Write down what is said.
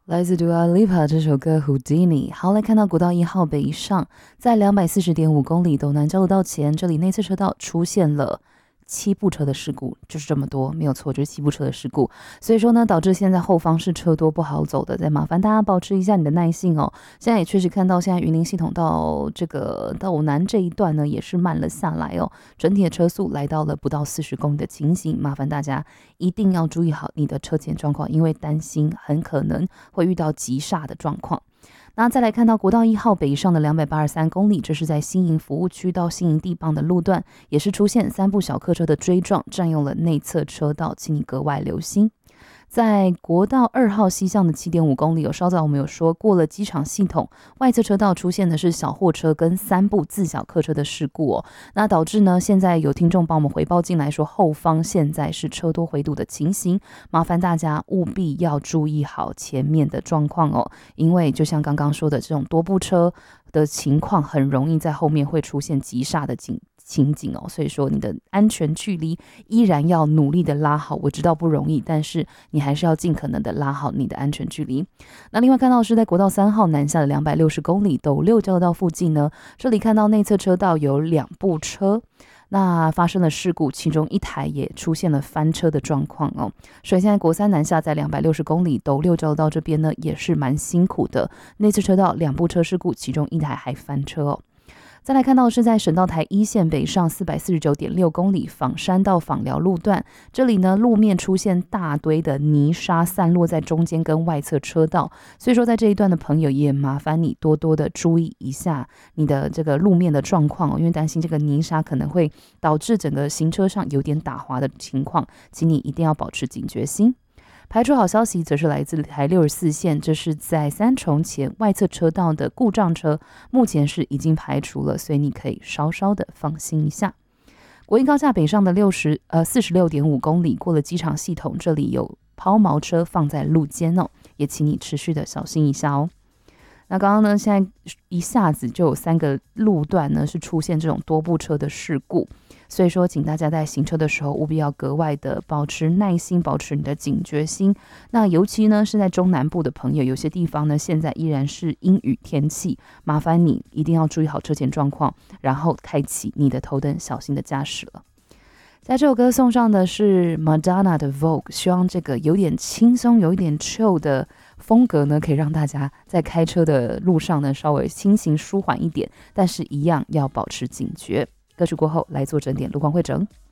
来自 Dua Lipa 这首歌 Houdini。好，来看到国道1号北上，在240.5公里斗南交流道前，这里内侧车道出现了七部车的事故，就是这么多，没有错，就是七部车的事故。所以说呢，导致现在后方是车多不好走的，再麻烦大家保持一下你的耐性哦。现在也确实看到，现在云林系统到这个斗南这一段呢，也是慢了下来哦，整体的车速来到了不到40公里的情形，麻烦大家一定要注意好你的车前状况，因为担心很可能会遇到急刹的状况。那再来看到国道1号北上的283公里，这是在新营服务区到新营地磅的路段，也是出现3部小客车的追撞，占用了内侧车道，请你格外留心。在国道2号西向的7.5公里，稍早我们有说过了机场系统，外侧车道出现的是小货车跟3部自小客车的事故哦，那导致呢，现在有听众帮我们回报进来说，后方现在是车多回堵的情形，麻烦大家务必要注意好前面的状况哦，因为就像刚刚说的，这种多部车的情况很容易在后面会出现急刹的情景哦，所以说你的安全距离依然要努力的拉好，我知道不容易，但是你还是要尽可能的拉好你的安全距离。那另外看到的是在国道3号南下的260公里斗六交流道附近呢，这里看到内侧车道有2部车，那发生了事故，其中一台也出现了翻车的状况哦。所以现在国3南下在260公里斗六交流道这边呢，也是蛮辛苦的，内侧车道2部车事故，其中一台还翻车哦。再来看到的是在省道台1线北上449.6公里枋山到枋寮路段，这里呢路面出现大堆的泥沙散落在中间跟外侧车道，所以说在这一段的朋友也麻烦你多多的注意一下你的这个路面的状况哦，因为担心这个泥沙可能会导致整个行车上有点打滑的情况，请你一定要保持警觉心。排除好消息则是来自台64线，这是在三重前外侧车道的故障车，目前是已经排除了，所以你可以稍稍的放心一下。国一高架北上的46.5公里，过了机场系统，这里有抛锚车放在路肩哦，也请你持续的小心一下哦。那刚刚呢，现在一下子就有3个路段呢是出现这种多部车的事故，所以说请大家在行车的时候务必要格外的保持耐心，保持你的警觉心。那尤其呢是在中南部的朋友，有些地方呢现在依然是阴雨天气，麻烦你一定要注意好车前状况，然后开启你的头灯，小心的驾驶了。在这首歌送上的是 Madonna 的 Vogue， 希望这个有点轻松有一点 chill 的风格呢，可以让大家在开车的路上呢稍微心情舒缓一点，但是一样要保持警觉。歌曲过后来做整点路况汇整。